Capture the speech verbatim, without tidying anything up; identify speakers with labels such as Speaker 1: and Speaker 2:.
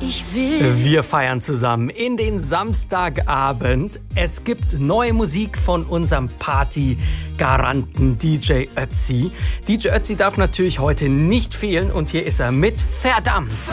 Speaker 1: ich will.
Speaker 2: Wir feiern zusammen in den Samstagabend. Es gibt neue Musik von unserem Party-Garanten D J Ötzi. D J Ötzi darf natürlich heute nicht fehlen und hier ist er mit Verdammt.